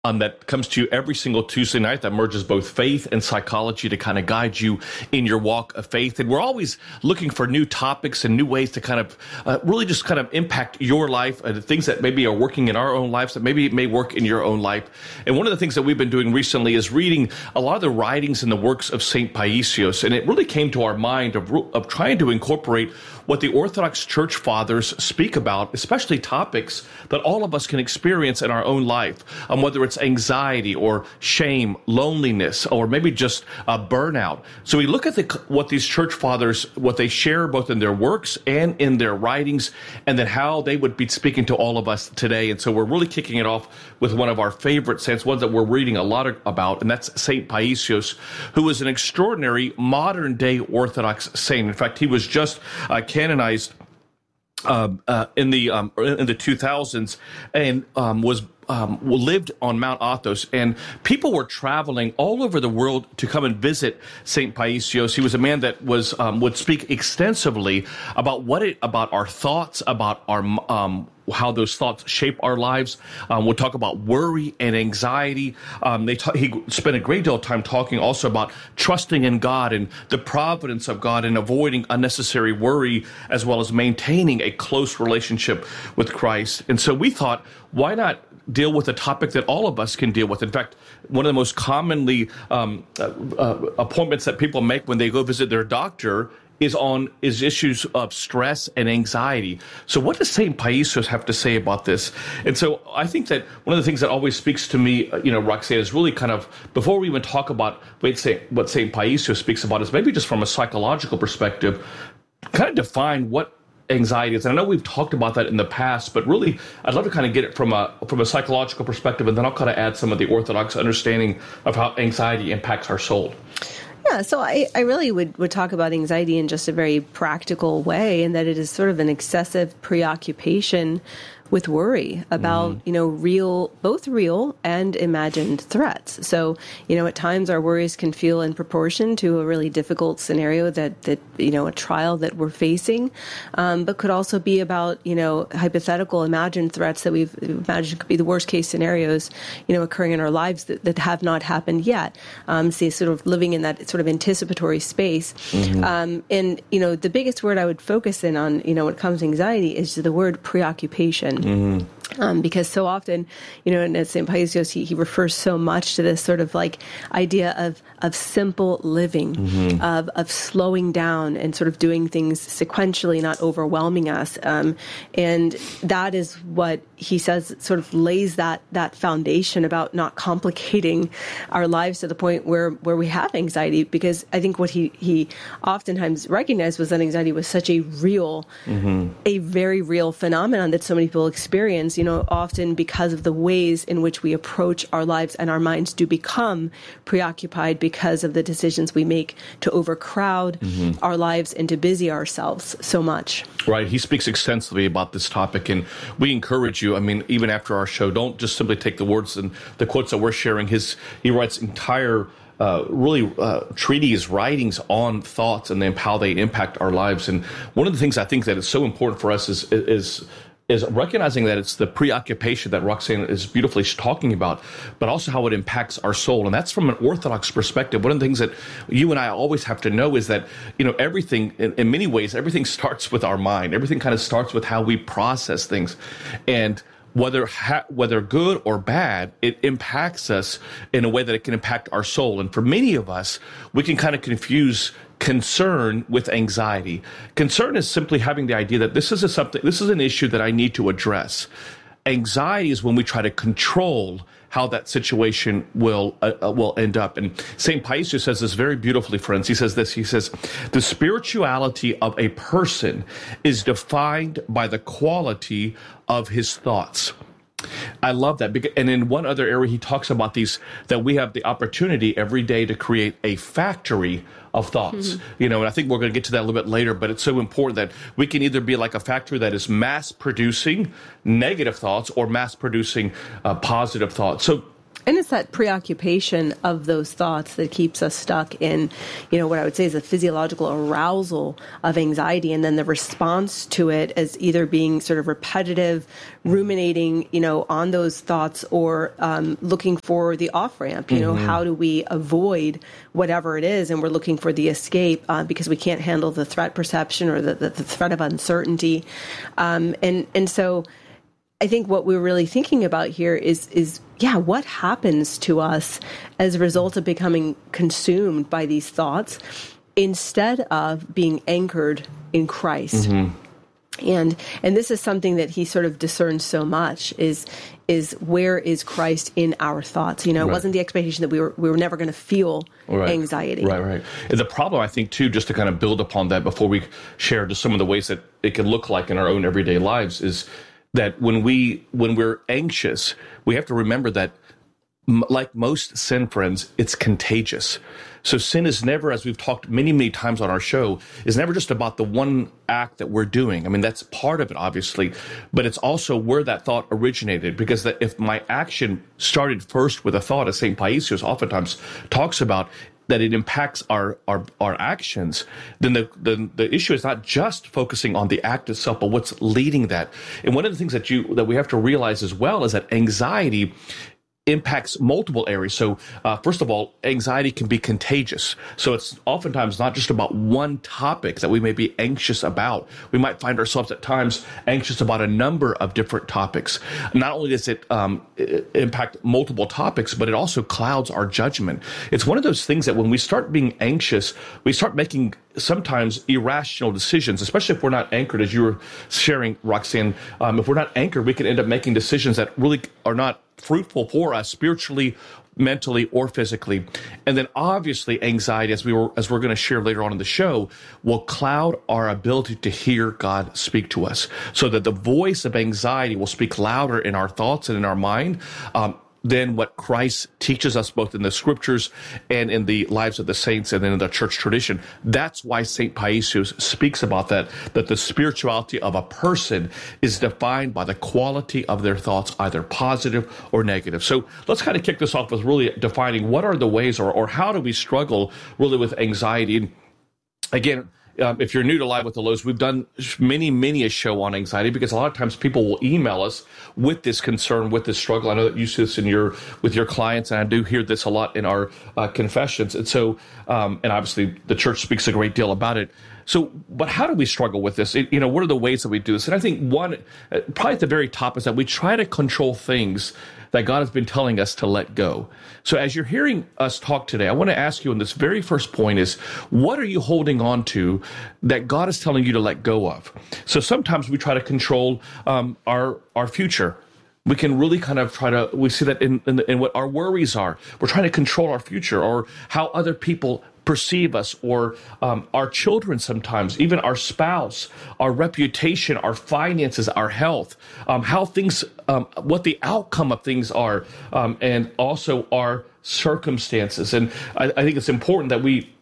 that comes to you every single Tuesday night that merges both faith and psychology to kind of guide you in your walk of faith. And we're always looking for new topics and new ways to kind of really just kind of impact your life, things that maybe are working in our own lives that maybe may work in your own life. And one of the things that we've been doing recently is reading a lot of the writings and the works of St. Paisios. And it really came to our mind of trying to incorporate what the Orthodox Church Fathers speak about, especially topics that all of us can experience in our own life, whether it's anxiety or shame, loneliness, or maybe just burnout. So we look at what these Church Fathers, what they share both in their works and in their writings, and then how they would be speaking to all of us today. And so we're really kicking it off with one of our favorite saints, one that we're reading a lot about, and that's St. Paisios, who is an extraordinary modern-day Orthodox saint. In fact, he was just canonized in the 2000s and was lived on Mount Athos, and people were traveling all over the world to come and visit St. Paisios. He was a man that was would speak extensively about our thoughts, about our how those thoughts shape our lives. We'll talk about worry and anxiety. He spent a great deal of time talking also about trusting in God and the providence of God and avoiding unnecessary worry, as well as maintaining a close relationship with Christ. And so we thought, why not deal with a topic that all of us can deal with? In fact, one of the most commonly appointments that people make when they go visit their doctor is issues of stress and anxiety. So what does St. Paisios have to say about this? And so I think that one of the things that always speaks to me, Roxanne, is really kind of, before we even talk about what St. Paisios speaks about, is maybe just from a psychological perspective, kind of define what anxiety is. And I know we've talked about that in the past, but really I'd love to kind of get it from a psychological perspective, and then I'll kind of add some of the Orthodox understanding of how anxiety impacts our soul. Yeah, so I really would talk about anxiety in just a very practical way, and that it is sort of an excessive preoccupation with worry about, both real and imagined threats. So, at times our worries can feel in proportion to a really difficult scenario that a trial that we're facing, but could also be about, hypothetical imagined threats that we've imagined could be the worst case scenarios, occurring in our lives that have not happened yet. So sort of living in that sort of anticipatory space. And, the biggest word I would focus in on, when it comes to anxiety is the word preoccupation. Because so often, in St. Paisios, he refers so much to this sort of like idea of simple living, of slowing down and sort of doing things sequentially, not overwhelming us. And that is what he says sort of lays that foundation about not complicating our lives to the point where we have anxiety. Because I think what he oftentimes recognized was that anxiety was such a very real phenomenon that so many people experience, often because of the ways in which we approach our lives, and our minds do become preoccupied because of the decisions we make to overcrowd our lives and to busy ourselves so much. Right. He speaks extensively about this topic, and we encourage you, even after our show, don't just simply take the words and the quotes that we're sharing. He writes entire treatise, writings on thoughts and then how they impact our lives. And one of the things I think that is so important for us is recognizing that it's the preoccupation that Roxanne is beautifully talking about, but also how it impacts our soul. And that's from an Orthodox perspective. One of the things that you and I always have to know is that, everything, in many ways, everything starts with our mind. Everything kind of starts with how we process things. And whether good or bad, it impacts us in a way that it can impact our soul. And for many of us, we can kind of confuse concern with anxiety. Concern is simply having the idea that this is an issue that I need to address. Anxiety is when we try to control how that situation will end up. And St. Paisios says this very beautifully, friends. He says, the spirituality of a person is defined by the quality of his thoughts. I love that. And in one other area, he talks about that we have the opportunity every day to create a factory of thoughts. And I think we're going to get to that a little bit later, but it's so important that we can either be like a factory that is mass producing negative thoughts or mass producing positive thoughts. So And it's that preoccupation of those thoughts that keeps us stuck in, what I would say is a physiological arousal of anxiety, and then the response to it as either being sort of repetitive, ruminating, on those thoughts, or looking for the off-ramp. How do we avoid whatever it is? And we're looking for the escape because we can't handle the threat perception or the threat of uncertainty. And so I think what we're really thinking about here is what happens to us as a result of becoming consumed by these thoughts instead of being anchored in Christ. And this is something that he sort of discerns so much is where is Christ in our thoughts? It wasn't the expectation that we were never going to feel anxiety. Right. And the problem, I think, too, just to kind of build upon that before we share just some of the ways that it can look like in our own everyday lives, is that when we're anxious, we have to remember that, like most sin, friends, it's contagious. So sin is never, as we've talked many, many times on our show, is never just about the one act that we're doing. I mean, that's part of it, obviously, but it's also where that thought originated. Because if my action started first with a thought, as St. Paisios oftentimes talks about, that it impacts our actions, then the issue is not just focusing on the act itself, but what's leading that. And one of the things that we have to realize as well is that anxiety impacts multiple areas. So first of all, anxiety can be contagious. So it's oftentimes not just about one topic that we may be anxious about. We might find ourselves at times anxious about a number of different topics. Not only does it impact multiple topics, but it also clouds our judgment. It's one of those things that when we start being anxious, we start making sometimes irrational decisions, especially if we're not anchored, as you were sharing, Roxanne. If we're not anchored, we can end up making decisions that really are not fruitful for us spiritually, mentally, or physically. And then obviously anxiety, as we're going to share later on in the show, will cloud our ability to hear God speak to us, so that the voice of anxiety will speak louder in our thoughts and in our mind than what Christ teaches us both in the scriptures and in the lives of the saints and then in the church tradition. That's why St. Paisios speaks about that the spirituality of a person is defined by the quality of their thoughts, either positive or negative. So let's kind of kick this off with really defining what are the ways or how do we struggle really with anxiety. And again, if you're new to Live with the Lows, we've done many a show on anxiety, because a lot of times people will email us with this concern, with this struggle. I know that you see this with your clients, and I do hear this a lot in our confessions. And so, and obviously the church speaks a great deal about it. So, but how do we struggle with this? What are the ways that we do this? And I think one, probably at the very top, is that we try to control things that God has been telling us to let go. So as you're hearing us talk today, I want to ask you, in this very first point, is what are you holding on to that God is telling you to let go of? So sometimes we try to control our future. We can really kind of we see that in what our worries are. We're trying to control our future, or how other people perceive us, or our children sometimes, even our spouse, our reputation, our finances, our health, how things, what the outcome of things are, and also our circumstances. And I think it's important that we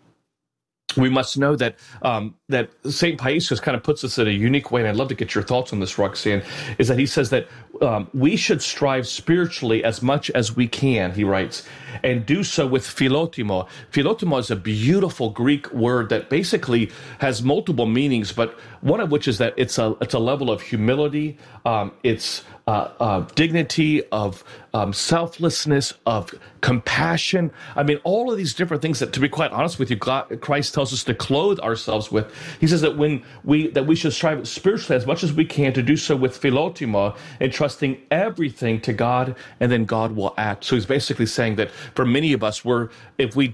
must know that that St. Paisios kind of puts us in a unique way, and I'd love to get your thoughts on this, Roxanne, is that he says that we should strive spiritually as much as we can, he writes, and do so with philotimo. Philotimo is a beautiful Greek word that basically has multiple meanings, but one of which is that it's a level of humility, it's dignity, of selflessness, of compassion. I mean, all of these different things that, to be quite honest with you, Christ tells us to clothe ourselves with. He says that we should strive spiritually as much as we can to do so with philotimo, entrusting everything to God, and then God will act. So he's basically saying that for many of us, if we're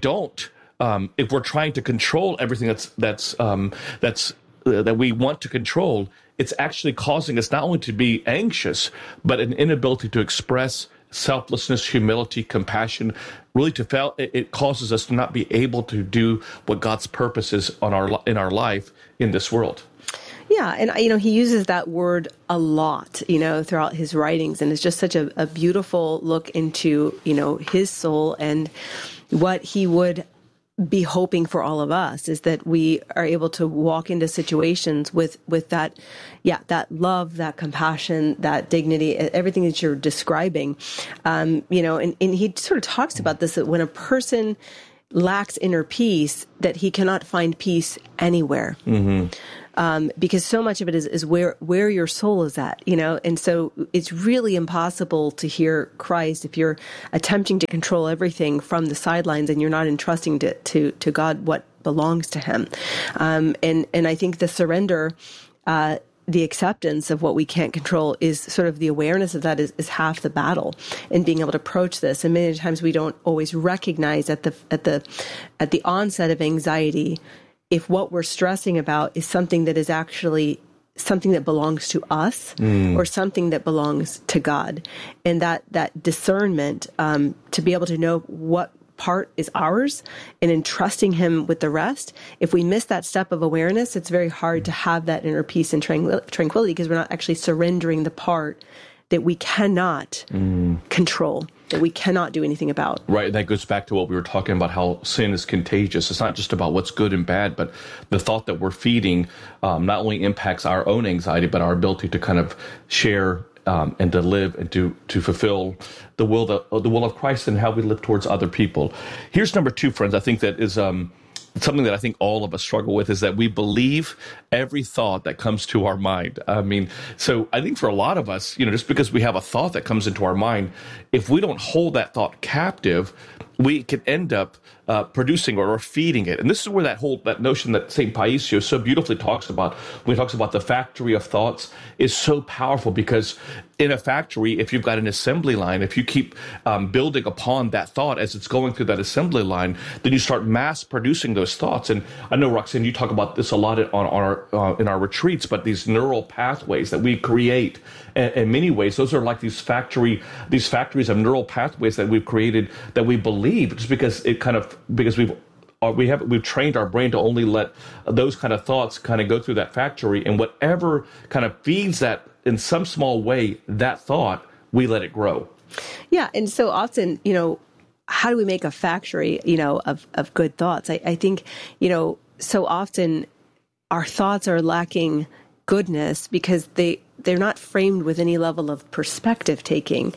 trying to control everything that we want to control, it's actually causing us not only to be anxious, but an inability to express selflessness, humility, compassion. Really, it causes us to not be able to do what God's purpose is in our life in this world. Yeah, and he uses that word a lot, throughout his writings, and it's just such a beautiful look into his soul and what he would be hoping for all of us, is that we are able to walk into situations with that, that love, that compassion, that dignity, everything that you're describing. And he sort of talks about this, that when a person lacks inner peace, that he cannot find peace anywhere. Because so much of it is where your soul is at, and so it's really impossible to hear Christ if you're attempting to control everything from the sidelines and you're not entrusting to God what belongs to Him. And I think the surrender, the acceptance of what we can't control, is sort of the awareness of that is half the battle in being able to approach this. And many times we don't always recognize at the onset of anxiety if what we're stressing about is something that is actually something that belongs to us or something that belongs to God. And that discernment, to be able to know what part is ours and entrusting Him with the rest. If we miss that step of awareness, it's very hard to have that inner peace and tranquility, because we're not actually surrendering the part that we cannot control, that we cannot do anything about. Right, and that goes back to what we were talking about, how sin is contagious. It's not just about what's good and bad, but the thought that we're feeding not only impacts our own anxiety, but our ability to kind of share and to live and to fulfill the will of Christ and how we live towards other people. Here's number 2, friends. I think that is something that I think all of us struggle with, is that we believe every thought that comes to our mind. So I think for a lot of us, just because we have a thought that comes into our mind, if we don't hold that thought captive, we can end up producing or feeding it. And this is where that notion that St. Paisios so beautifully talks about, when he talks about the factory of thoughts, is so powerful, because in a factory, if you've got an assembly line, if you keep building upon that thought as it's going through that assembly line, then you start mass producing those thoughts. And I know, Roxanne, you talk about this a lot in our retreats, but these neural pathways that we create, in many ways, those are like these factories of neural pathways that we've created, that we believe, just because we've trained our brain to only let those kind of thoughts kind of go through that factory, and whatever kind of feeds that in some small way, that thought, we let it grow. Yeah, and so often, how do we make a factory, of good thoughts? I think, so often our thoughts are lacking goodness because they're not framed with any level of perspective taking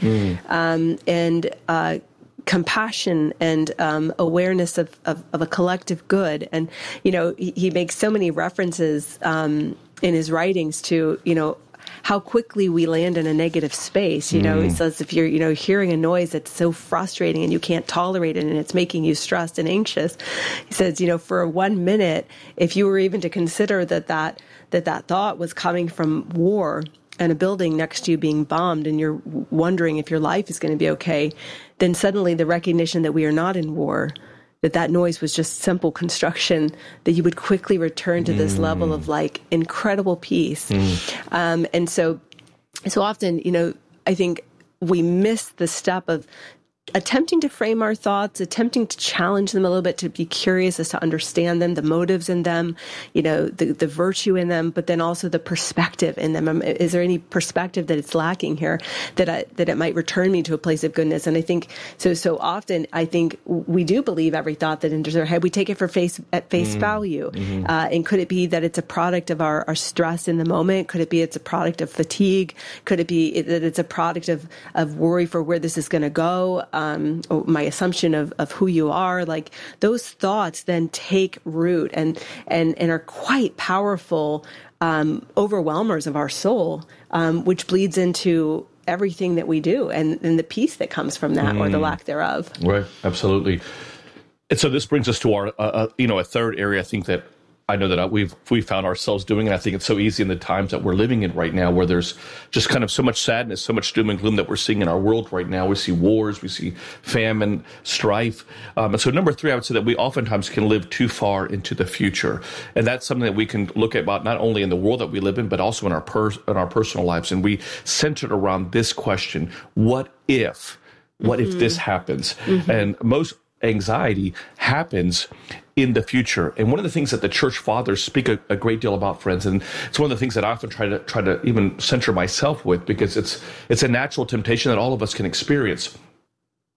and compassion and awareness of a collective good. And, he makes so many references in his writings to, how quickly we land in a negative space. He says, if you're, hearing a noise that's so frustrating and you can't tolerate it and it's making you stressed and anxious, he says, for 1 minute, if you were even to consider that thought was coming from war and a building next to you being bombed, and you're wondering if your life is going to be okay, then suddenly the recognition that we are not in war, that noise was just simple construction, that you would quickly return to this level of incredible peace. And so often, I think we miss the step of attempting to frame our thoughts, attempting to challenge them a little bit, to be curious as to understand them, the motives in them, the virtue in them, but then also the perspective in them. Is there any perspective that it's lacking here that it might return me to a place of goodness? And I think so often, I think we do believe every thought that enters our head. We take it at face value. And could it be that it's a product of our stress in the moment? Could it be it's a product of fatigue? Could it be that it's a product of worry for where this is going to go? Or my assumption of who you are, those thoughts then take root and are quite powerful overwhelmers of our soul, which bleeds into everything that we do and the peace that comes from that or the lack thereof. Right, absolutely. And so this brings us to our, a third area, I think, that I know that we found ourselves doing, and I think it's so easy in the times that we're living in right now, where there's just kind of so much sadness, so much doom and gloom that we're seeing in our world right now. We see wars, we see famine, strife. And so number 3, I would say that we oftentimes can live too far into the future. And that's something that we can look at about not only in the world that we live in, but also in our personal lives. And we centered around this question: what if this happens? And most anxiety happens in the future. And one of the things that the church fathers speak a great deal about, friends, and it's one of the things that I often try to even center myself with, because it's a natural temptation that all of us can experience,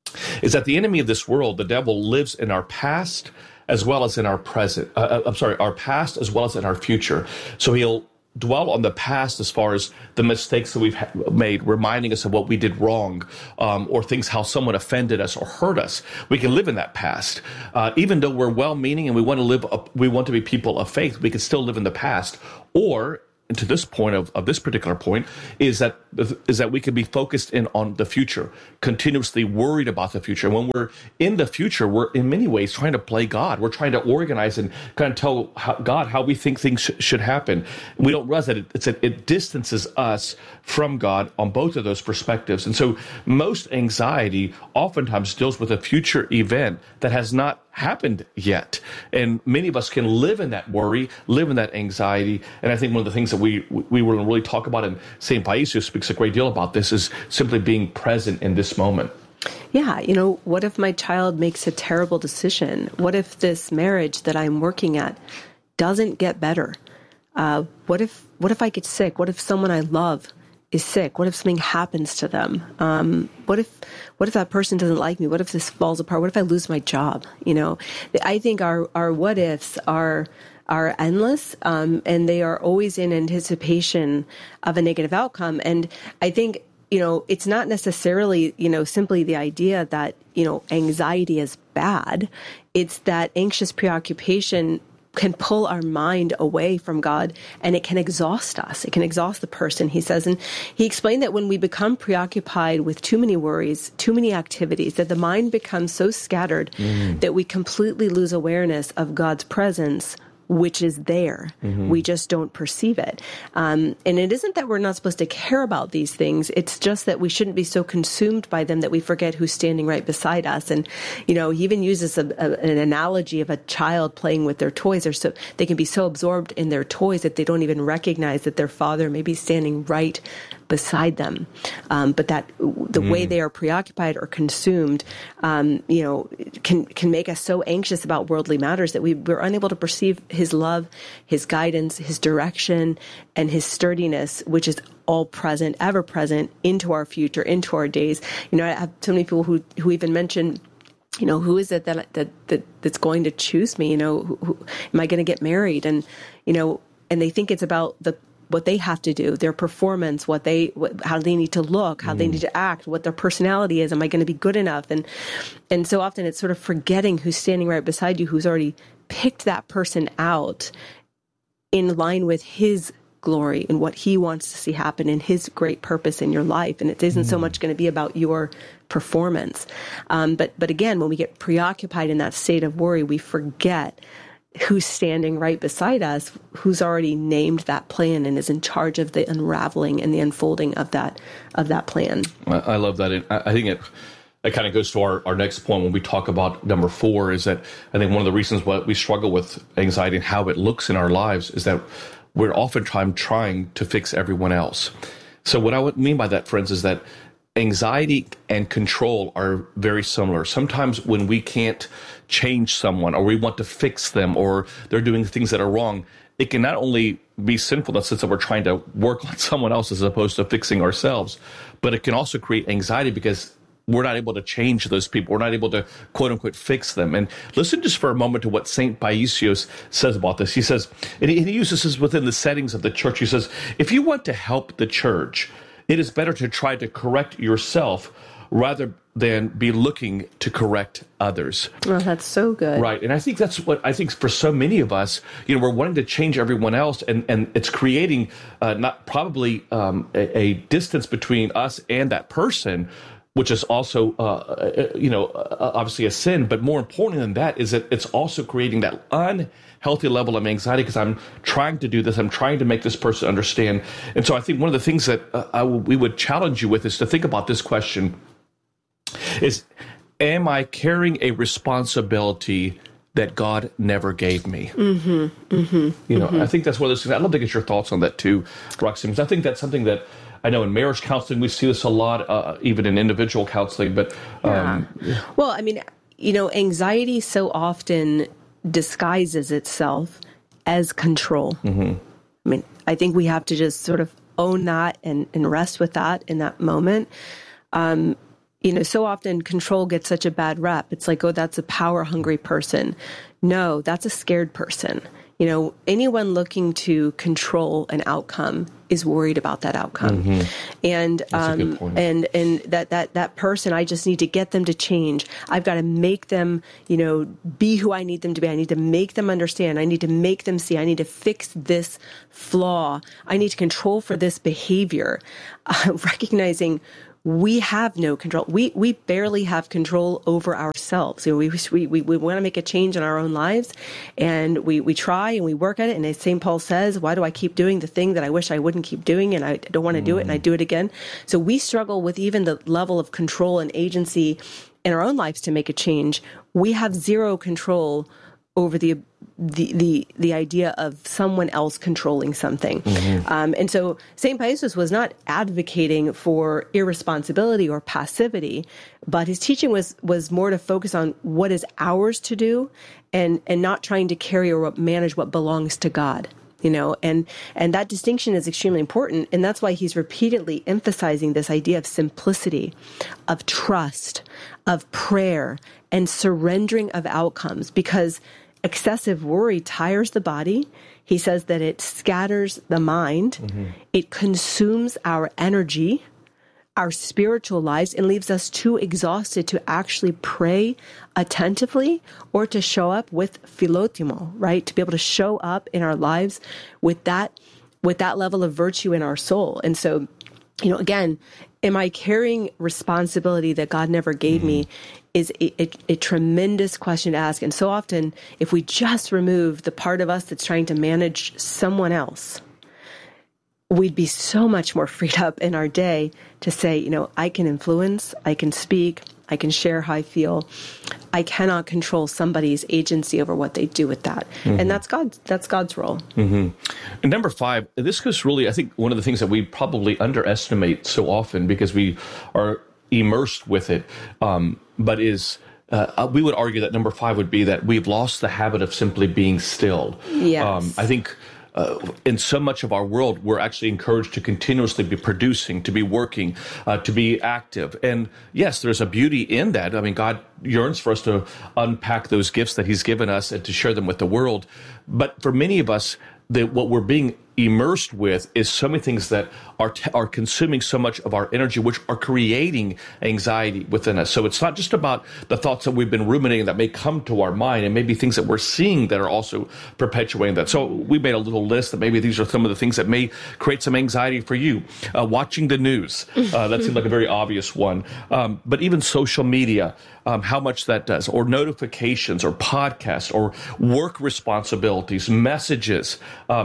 is that the enemy of this world, the devil, lives in our past as well as in our present. Our past as well as in our future. So he'll dwell on the past as far as the mistakes that we've made, reminding us of what we did wrong, or things how someone offended us or hurt us. We can live in that past, even though we're well-meaning and we want to be people of faith. We can still live in the past, or and to this point of this particular point is that we can be focused in on the future, continuously worried about the future. And when we're in the future, we're in many ways trying to play God. We're trying to organize and kind of tell God how we think things should happen. We don't realize that it distances us from God on both of those perspectives. And so most anxiety oftentimes deals with a future event that has not happened yet. And many of us can live in that worry, live in that anxiety. And I think one of the things that we will really talk about, and St. Paisios speaks a great deal about this, is simply being present in this moment. Yeah, what if my child makes a terrible decision? What if this marriage that I'm working at doesn't get better? What if I get sick? What if someone I love is sick? What if something happens to them? What if that person doesn't like me? What if this falls apart? What if I lose my job? I think our what ifs are endless, and they are always in anticipation of a negative outcome. And I think, it's not necessarily, simply the idea that, anxiety is bad. It's that anxious preoccupation can pull our mind away from God, and it can exhaust us. It can exhaust the person, he says. And he explained that when we become preoccupied with too many worries, too many activities, that the mind becomes so scattered that we completely lose awareness of God's presence, which is there. We just don't perceive it. And it isn't that we're not supposed to care about these things. It's just that we shouldn't be so consumed by them that we forget who's standing right beside us. And, he even uses an analogy of a child playing with their toys. They can be so absorbed in their toys that they don't even recognize that their father may be standing right beside them. But that the way they are preoccupied or consumed, can make us so anxious about worldly matters that we're unable to perceive his love, his guidance, his direction, and his sturdiness, which is all present, ever present, into our future, into our days. I have so many people who even mention, who is it that's going to choose me? Who am I going to get married? And and they think it's about what they have to do, their performance, how they need to look, how they need to act, what their personality is. Am I going to be good enough? And so often it's sort of forgetting who's standing right beside you, who's already picked that person out in line with his glory and what he wants to see happen in his great purpose in your life. And it isn't so much going to be about your performance. But again, when we get preoccupied in that state of worry, we forget who's standing right beside us, who's already named that plan and is in charge of the unraveling and the unfolding of that plan. I love that. I think it kind of goes to our next point when we talk about number 4, is that I think one of the reasons why we struggle with anxiety and how it looks in our lives is that we're oftentimes trying to fix everyone else. So what I would mean by that, friends, is that anxiety and control are very similar. Sometimes when we can't change someone, or we want to fix them, or they're doing things that are wrong, it can not only be sinful in the sense that we're trying to work on someone else as opposed to fixing ourselves, but it can also create anxiety because we're not able to change those people. We're not able to, quote unquote, fix them. And listen just for a moment to what St. Paisios says about this. He says, and he uses this within the settings of the church. He says, if you want to help the church, it is better to try to correct yourself rather than be looking to correct others. Oh, that's so good. Right. And I think that's what I think for so many of us, we're wanting to change everyone else, and it's creating not probably a distance between us and that person, which is also, obviously a sin. But more important than that is that it's also creating that unhealthy level of anxiety because I'm trying to do this. I'm trying to make this person understand. And so I think one of the things that we would challenge you with is to think about this question is, am I carrying a responsibility that God never gave me? I think that's one of those things. I'd love to get your thoughts on that too, Roxy, because I think that's something that I know in marriage counseling, we see this a lot, even in individual counseling. But Well, I mean, anxiety so often disguises itself as control. I mean, I think we have to just sort of own that and rest with that in that moment. So often control gets such a bad rep. It's like, oh, that's a power hungry person. No, that's a scared person. Anyone looking to control an outcome is worried about that outcome. Mm-hmm. And that's a good point. and that person, I just need to get them to change. I've got to make them, be who I need them to be. I need to make them understand. I need to make them see. I need to fix this flaw. I need to control for this behavior. Recognizing we have no control. We barely have control over ourselves. We want to make a change in our own lives, and we try and we work at it. And as St. Paul says, why do I keep doing the thing that I wish I wouldn't keep doing, and I don't want to do it, and I do it again? So we struggle with even the level of control and agency in our own lives to make a change. We have zero control over the idea of someone else controlling something. Mm-hmm. And so St. Paisius was not advocating for irresponsibility or passivity, but his teaching was more to focus on what is ours to do and not trying to carry or manage what belongs to God. And that distinction is extremely important. And that's why he's repeatedly emphasizing this idea of simplicity, of trust, of prayer, and surrendering of outcomes, because excessive worry tires the body. He says that it scatters the mind. Mm-hmm. It consumes our energy, our spiritual lives, and leaves us too exhausted to actually pray attentively or to show up with philotimo, right? To be able to show up in our lives with that level of virtue in our soul. And so, again, am I carrying responsibility that God never gave me is a tremendous question to ask. And so often, if we just remove the part of us that's trying to manage someone else, we'd be so much more freed up in our day to say, I can influence, I can speak, I can share how I feel. I cannot control somebody's agency over what they do with that. Mm-hmm. And that's God's role. Mm-hmm. And number 5, this goes really, I think, one of the things that we probably underestimate so often because we are immersed with it, but is we would argue that number 5 would be that we've lost the habit of simply being still. Yes. I think in so much of our world, we're actually encouraged to continuously be producing, to be working, to be active. And yes, there's a beauty in that. I mean, God yearns for us to unpack those gifts that he's given us and to share them with the world. But for many of us, what we're being immersed with is so many things that are consuming so much of our energy, which are creating anxiety within us. So it's not just about the thoughts that we've been ruminating that may come to our mind, and maybe things that we're seeing that are also perpetuating that. So we made a little list that maybe these are some of the things that may create some anxiety for you. Watching the news, that seemed like a very obvious one. But even social media, how much that does, or notifications, or podcasts, or work responsibilities, messages,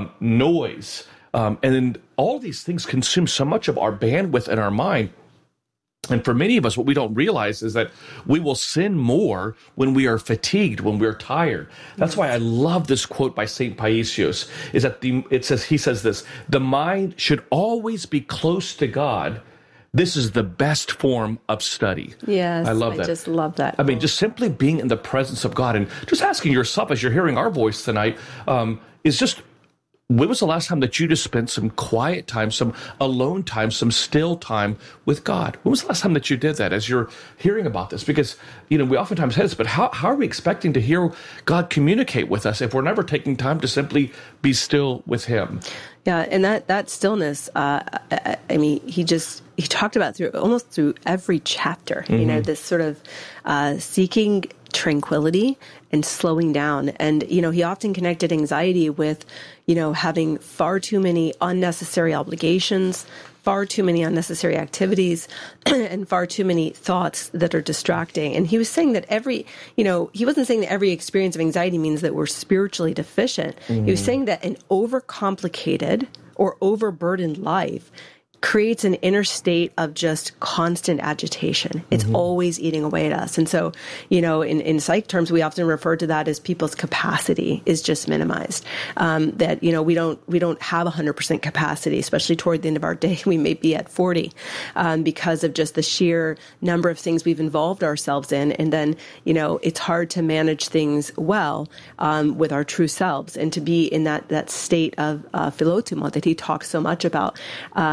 noise. And then all these things consume so much of our bandwidth and our mind. And for many of us, what we don't realize is that we will sin more when we are fatigued, when we're tired. That's why I love this quote by St. Paisius, is that he says this: the mind should always be close to God. This is the best form of study. Yes, I love that. I just love that. I mean, just simply being in the presence of God and just asking yourself as you're hearing our voice tonight, is just, when was the last time that you just spent some quiet time, some alone time, some still time with God? When was the last time that you did that as you're hearing about this? Because, we oftentimes say this, but how are we expecting to hear God communicate with us if we're never taking time to simply be still with him? Yeah, and that stillness, I mean, he talked about almost through every chapter, mm-hmm. This sort of seeking tranquility and slowing down. And, he often connected anxiety with, having far too many unnecessary obligations, far too many unnecessary activities, and far too many thoughts that are distracting. And he was saying that he wasn't saying that every experience of anxiety means that we're spiritually deficient. Mm-hmm. He was saying that an overcomplicated or overburdened life creates an inner state of just constant agitation. It's mm-hmm. always eating away at us. And so, in psych terms, we often refer to that as people's capacity is just minimized. That, we don't have 100% capacity, especially toward the end of our day. We may be at 40 because of just the sheer number of things we've involved ourselves in. And then, it's hard to manage things well with our true selves and to be in that state of philotimo that he talks so much about.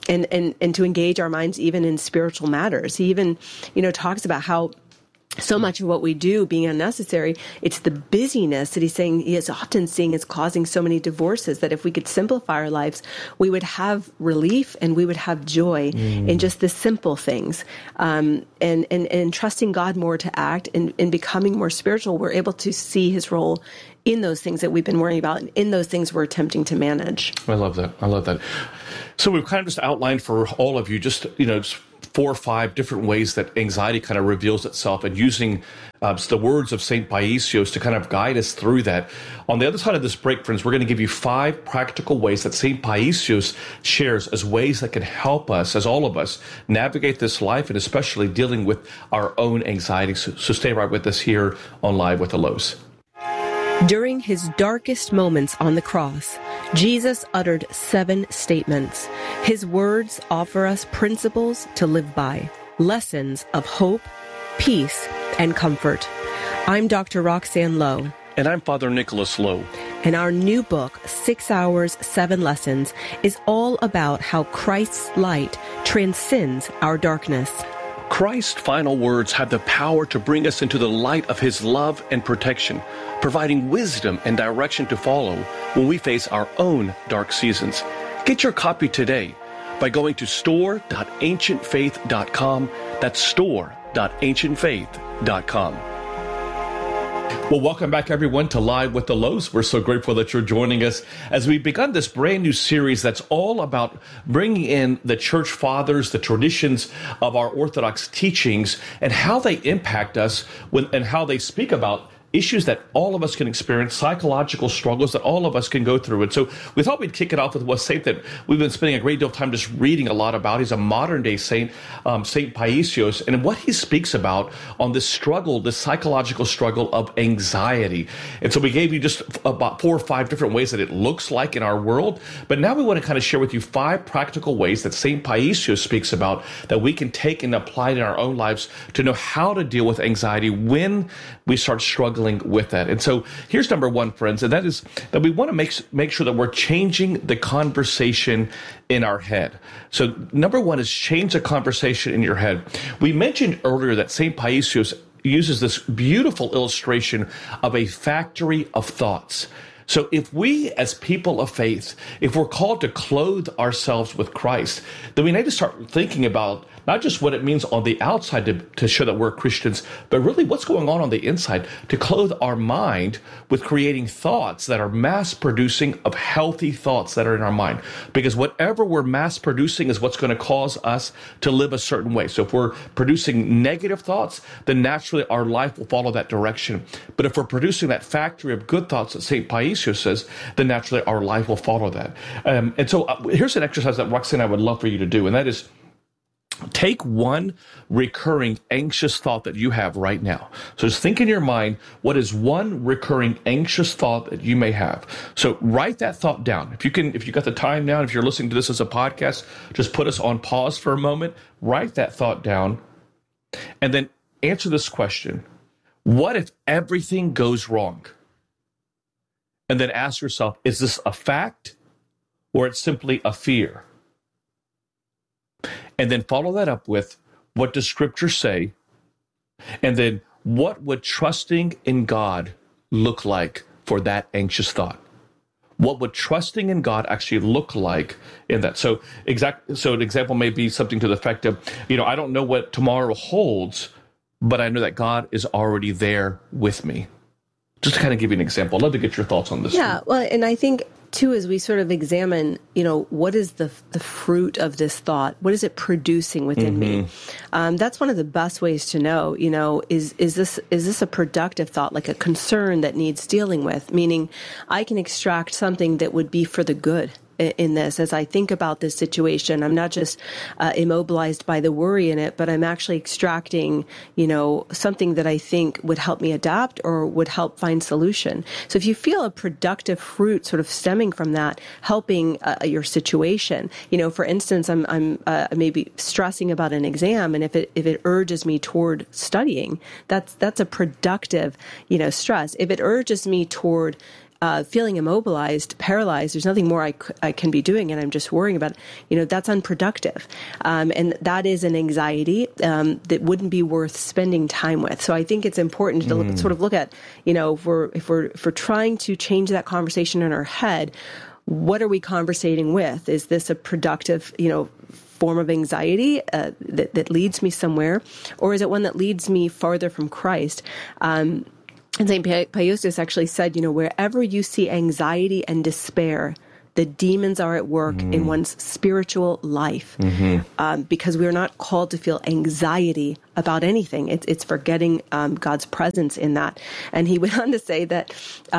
and to engage our minds even in spiritual matters. He even, talks about how so much of what we do being unnecessary, it's the busyness that he's saying he is often seeing is causing so many divorces, that if we could simplify our lives, we would have relief and we would have joy in just the simple things. And trusting God more to act and becoming more spiritual, we're able to see his role in those things that we've been worrying about and in those things we're attempting to manage. I love that. So we've kind of just outlined for all of you just 4 or 5 different ways that anxiety kind of reveals itself, and using the words of St. Paisios to kind of guide us through that. On the other side of this break, friends, we're going to give you 5 practical ways that St. Paisios shares as ways that can help us, as all of us, navigate this life, and especially dealing with our own anxiety. So stay right with us here on Live with the Lows. During his darkest moments on the cross, Jesus uttered 7 statements. His words offer us principles to live by, lessons of hope, peace, and comfort. I'm Dr. Roxanne Lowe. And I'm Father Nicholas Lowe. And our new book, 6 Hours, 7 Lessons, is all about how Christ's light transcends our darkness. Christ's final words have the power to bring us into the light of his love and protection, providing wisdom and direction to follow when we face our own dark seasons. Get your copy today by going to store.ancientfaith.com. That's store.ancientfaith.com. Well, welcome back, everyone, to Live with the Lows. We're so grateful that you're joining us as we've begun this brand new series that's all about bringing in the church fathers, the traditions of our Orthodox teachings, and how they impact us and how they speak about issues that all of us can experience, psychological struggles that all of us can go through. And so we thought we'd kick it off with a saint that we've been spending a great deal of time just reading a lot about. He's a modern day saint, St. Paisios, and what he speaks about on this struggle, this psychological struggle of anxiety. And so we gave you just about 4 or 5 different ways that it looks like in our world. But now we want to kind of share with you 5 practical ways that St. Paisios speaks about that we can take and apply in our own lives to know how to deal with anxiety when we start struggling with that. And so here's number 1, friends, and that is that we want to make sure that we're changing the conversation in our head. So number 1 is change the conversation in your head. We mentioned earlier that St. Paisios uses this beautiful illustration of a factory of thoughts. So if we, as people of faith, if we're called to clothe ourselves with Christ, then we need to start thinking about not just what it means on the outside to show that we're Christians, but really what's going on the inside to clothe our mind with creating thoughts that are mass producing of healthy thoughts that are in our mind. Because whatever we're mass producing is what's going to cause us to live a certain way. So if we're producing negative thoughts, then naturally our life will follow that direction. But if we're producing that factory of good thoughts that St. Paisios says, then naturally our life will follow that. And so here's an exercise that Roxanne and I would love for you to do, and that is take one recurring anxious thought that you have right now. So just think in your mind, what is one recurring anxious thought that you may have? So write that thought down. If you got the time now, if you're listening to this as a podcast, just put us on pause for a moment, write that thought down, and then answer this question. What if everything goes wrong? And then ask yourself, is this a fact or it's simply a fear? And then follow that up with, what does Scripture say? And then what would trusting in God look like for that anxious thought? What would trusting in God actually look like in that? So an example may be something to the effect of, I don't know what tomorrow holds, but I know that God is already there with me. Just to kind of give you an example. I'd love to get your thoughts on this. Yeah, well, and I think too, as we sort of examine, what is the fruit of this thought? What is it producing within me? That's one of the best ways to know, is this a productive thought, like a concern that needs dealing with? Meaning I can extract something that would be for the good in this. As I think about this situation, I'm not just immobilized by the worry in it, but I'm actually extracting, something that I think would help me adapt or would help find solution. So if you feel a productive fruit sort of stemming from that, helping your situation, for instance, I'm maybe stressing about an exam, and if it urges me toward studying, that's a productive, stress. If it urges me toward feeling immobilized, paralyzed, there's nothing more I can be doing, and I'm just worrying about it, that's unproductive. And that is an anxiety that wouldn't be worth spending time with. So I think it's important to sort of look at, if we're trying to change that conversation in our head, what are we conversating with? Is this a productive, form of anxiety that leads me somewhere, or is it one that leads me farther from Christ? And St. Pius actually said, wherever you see anxiety and despair, the demons are at work in one's spiritual life, because we are not called to feel anxiety about anything. It's forgetting God's presence in that. And he went on to say that,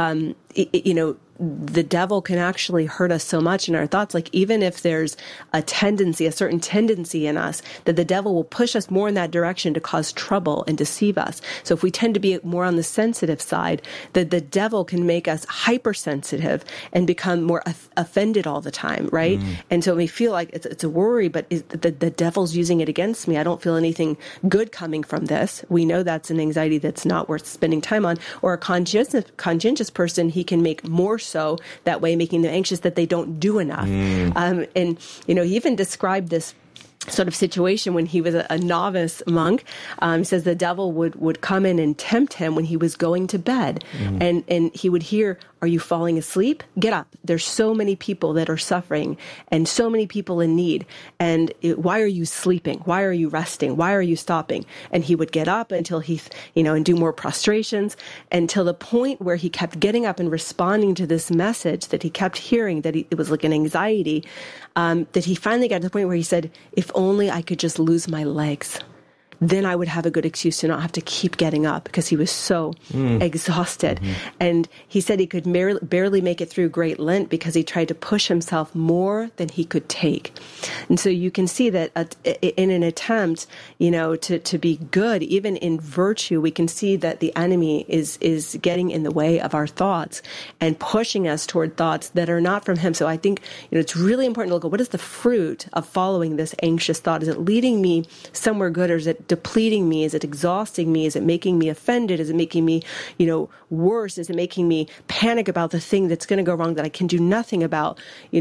the devil can actually hurt us so much in our thoughts. Like, even if there's a certain tendency in us, that the devil will push us more in that direction to cause trouble and deceive us. So if we tend to be more on the sensitive side, that the devil can make us hypersensitive and become more offended all the time, right? And so we feel like it's a worry, but the devil's using it against me. I don't feel anything good coming from this. We know that's an anxiety that's not worth spending time on. Or a conscientious person, he can make more so that way, making them anxious that they don't do enough. And he even described this sort of situation when he was a novice monk. He says the devil would come in and tempt him when he was going to bed. And he would hear, "Are you falling asleep? Get up. There's so many people that are suffering and so many people in need. And why are you sleeping? Why are you resting? Why are you stopping?" And he would get up until he, and do more prostrations, until the point where he kept getting up and responding to this message that he kept hearing, that it was like an anxiety, that he finally got to the point where he said, "If only I could just lose my legs, then I would have a good excuse to not have to keep getting up," because he was so exhausted. And he said he could barely make it through Great Lent because he tried to push himself more than he could take. And so you can see that in an attempt, to be good, even in virtue, we can see that the enemy is getting in the way of our thoughts and pushing us toward thoughts that are not from him. So I think, it's really important to look at what is the fruit of following this anxious thought. Is it leading me somewhere good, or is it depleting me? Is it exhausting me? Is it making me offended? Is it making me, worse? Is it making me panic about the thing that's going to go wrong that I can do nothing about?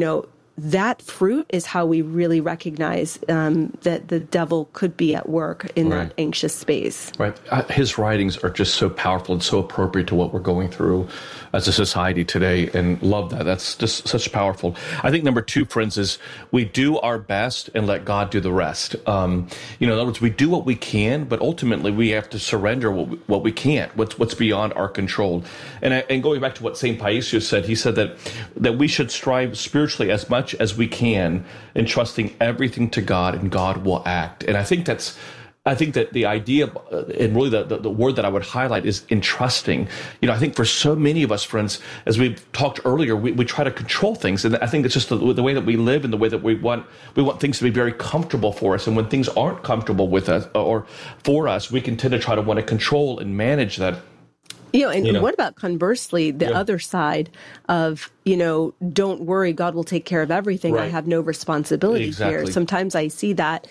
That fruit is how we really recognize that the devil could be at work in that anxious space. Right. His writings are just so powerful and so appropriate to what we're going through as a society today, and love that. That's just such powerful. I think number 2, friends, is we do our best and let God do the rest. In other words, we do what we can, but ultimately we have to surrender what we can't, what's beyond our control. And going back to what St. Paisius said, he said that we should strive spiritually as much as we can, entrusting everything to God, and God will act. And I think that the idea, and really the word that I would highlight, is entrusting. I think for so many of us, friends, as we talked earlier, we try to control things. And I think it's just the way that we live and the way that we want things to be very comfortable for us. And when things aren't comfortable with us or for us, we can tend to try to want to control and manage that. What about conversely, the other side of, don't worry, God will take care of everything. Right. I have no responsibility here. Sometimes I see that,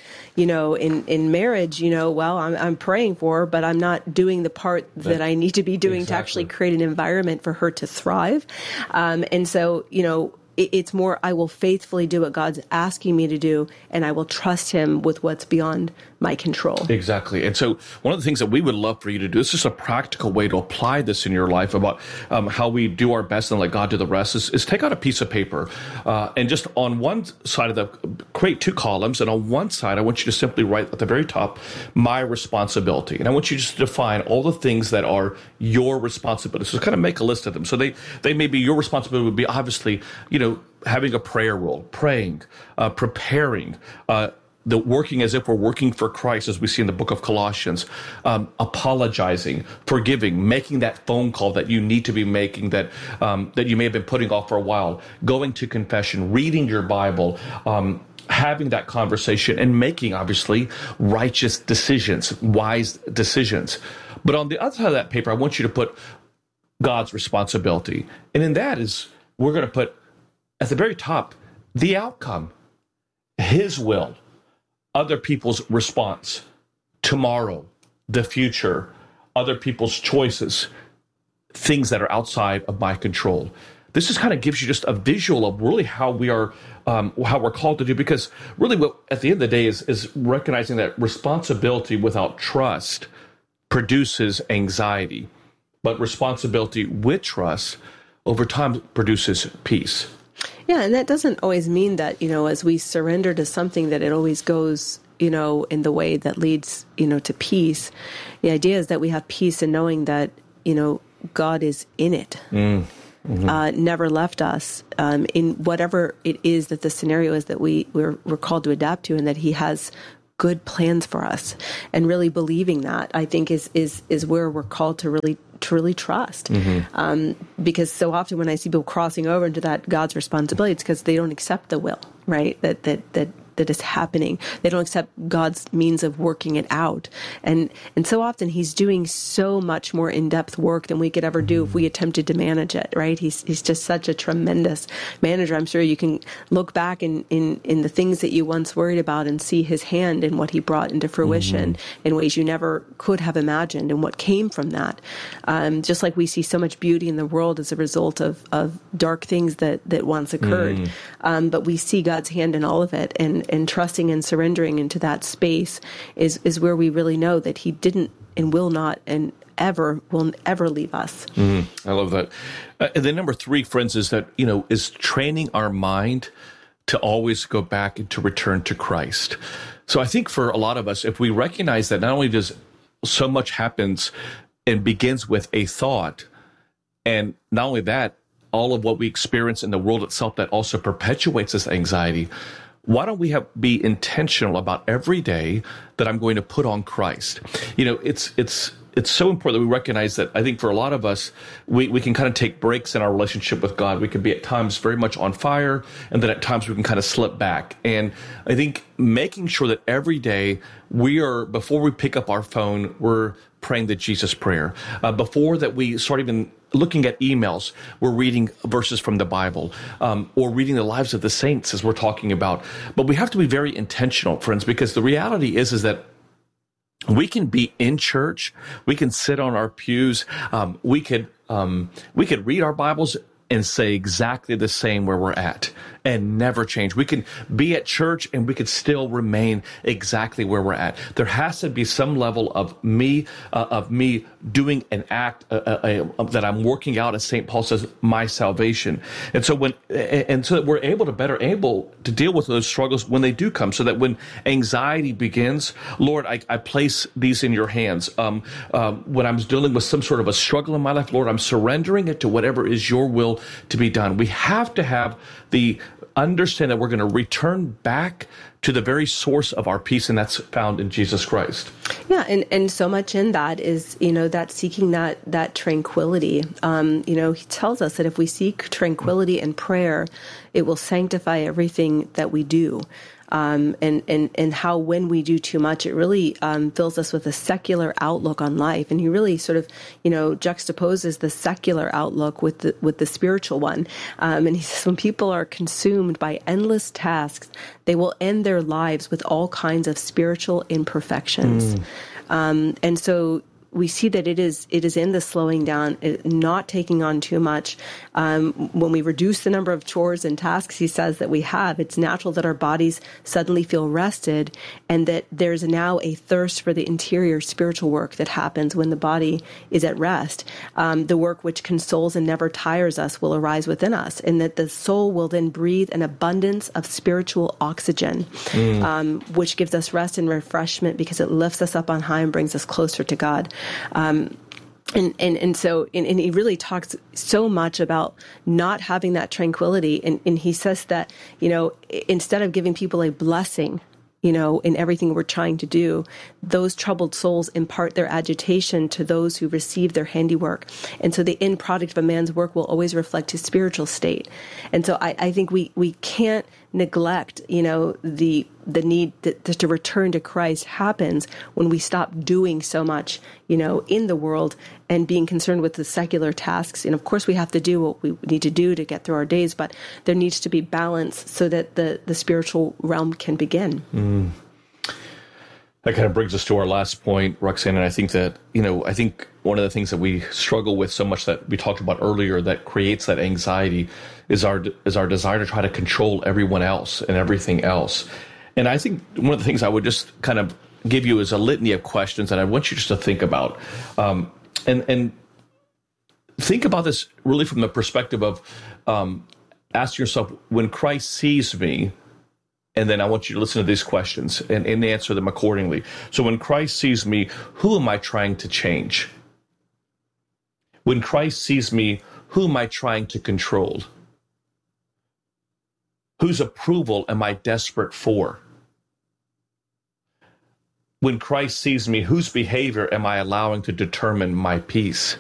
in marriage, I'm praying for her, but I'm not doing the part that I need to be doing to actually create an environment for her to thrive. And so, it's more, I will faithfully do what God's asking me to do, and I will trust him with what's beyond my control. Exactly. And so one of the things that we would love for you to do, this is a practical way to apply this in your life about how we do our best and let God do the rest, is take out a piece of paper and just on one side create 2 columns. And on one side, I want you to simply write at the very top, "My responsibility." And I want you just to define all the things that are your responsibility. So kind of make a list of them. So they may be, your responsibility would be obviously, having a prayer rule, praying, preparing, the working as if we're working for Christ, as we see in the book of Colossians, apologizing, forgiving, making that phone call that you need to be making that you may have been putting off for a while, going to confession, reading your Bible, having that conversation, and making, obviously, righteous decisions, wise decisions. But on the other side of that paper, I want you to put God's responsibility. And in that we're going to put at the very top, the outcome, his will, other people's response, tomorrow, the future, other people's choices, things that are outside of my control. This just kind of gives you just a visual of really how we are, how we're called to do. Because really, what at the end of the day is recognizing that responsibility without trust produces anxiety, but responsibility with trust over time produces peace. Yeah, and that doesn't always mean that, as we surrender to something, that it always goes, in the way that leads, to peace. The idea is that we have peace in knowing that, God is in it. Never left us in whatever it is that the scenario is that we're called to adapt to, and that he has good plans for us. And really believing that, I think, is where we're called to really trust. Because so often when I see people crossing over into that God's responsibility, it's because they don't accept the will, right? That is happening. They don't accept God's means of working it out. And so often he's doing so much more in-depth work than we could ever do if we attempted to manage it, right? He's just such a tremendous manager. I'm sure you can look back in the things that you once worried about and see his hand in what he brought into fruition in ways you never could have imagined, and what came from that. Just like we see so much beauty in the world as a result of dark things that once occurred. But we see God's hand in all of it, and trusting and surrendering into that space is where we really know that he didn't and will not and will ever leave us. I love that. And then number 3, friends, is that, is training our mind to always go back and to return to Christ. So I think for a lot of us, if we recognize that not only does so much happens and begins with a thought, and not only that, all of what we experience in the world itself that also perpetuates this anxiety, why don't we be intentional about every day that I'm going to put on Christ? It's so important that we recognize that. I think for a lot of us, we can kind of take breaks in our relationship with God. We can be at times very much on fire, and then at times we can kind of slip back. And I think making sure that every day before we pick up our phone, we're praying the Jesus prayer. Before that we start even looking at emails, we're reading verses from the Bible, or reading the lives of the saints, as we're talking about. But we have to be very intentional, friends, because the reality is that we can be in church, we can sit on our pews, we could read our Bibles and say exactly the same where we're at and never change. We can be at church and we could still remain exactly where we're at. There has to be some level of me doing an act that I'm working out, as St. Paul says, my salvation. And so so that we're better able to deal with those struggles when they do come, so that when anxiety begins, Lord, I place these in your hands. When I'm dealing with some sort of a struggle in my life, Lord, I'm surrendering it to whatever is your will to be done. We have to have the understand that we're going to return back to the very source of our peace, and that's found in Jesus Christ. Yeah, and so much in that is, that seeking that tranquility. He tells us that if we seek tranquility and prayer, it will sanctify everything that we do. And how when we do too much, it really fills us with a secular outlook on life. And he really sort of, juxtaposes the secular outlook with the spiritual one. And he says when people are consumed by endless tasks, they will end their lives with all kinds of spiritual imperfections. And so we see that it is in the slowing down, not taking on too much. When we reduce the number of chores and tasks, he says, that we have, it's natural that our bodies suddenly feel rested, and that there's now a thirst for the interior spiritual work that happens when the body is at rest. The work which consoles and never tires us will arise within us, and that the soul will then breathe an abundance of spiritual oxygen, which gives us rest and refreshment because it lifts us up on high and brings us closer to God. And he really talks so much about not having that tranquility. And he says that, instead of giving people a blessing, in everything we're trying to do, those troubled souls impart their agitation to those who receive their handiwork. And so the end product of a man's work will always reflect his spiritual state. And so I think we can't neglect, the need to return to Christ happens when we stop doing so much, in the world and being concerned with the secular tasks. And of course we have to do what we need to do to get through our days, but there needs to be balance so that the spiritual realm can begin. That kind of brings us to our last point, Roxanne. And I think that, I think one of the things that we struggle with so much that we talked about earlier that creates that anxiety is our desire to try to control everyone else and everything else. And I think one of the things I would just kind of give you is a litany of questions that I want you just to think about. And think about this really from the perspective of ask yourself, when Christ sees me, and then I want you to listen to these questions and answer them accordingly. So when Christ sees me, who am I trying to change? When Christ sees me, who am I trying to control? Whose approval am I desperate for? When Christ sees me, whose behavior am I allowing to determine my peace?